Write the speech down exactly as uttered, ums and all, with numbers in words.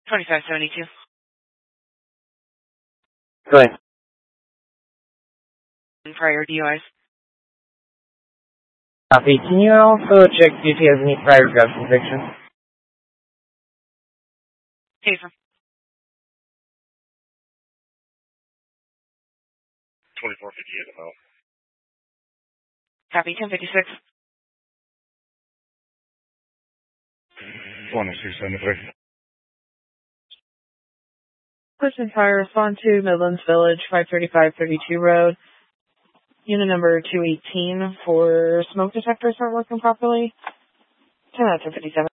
twenty-five seventy-two. Go ahead. Prior D U Is. Copy. Can you also check if he has any prior drug convictions? Taser. twenty-four fifty-eight M L. Copy. ten fifty-six. one oh two seventy-three. Person fire, respond to Midlands Village, five thirty-five thirty-two Road. Unit number two eighteen for smoke detectors aren't working properly. ten out of ten fifty-seven.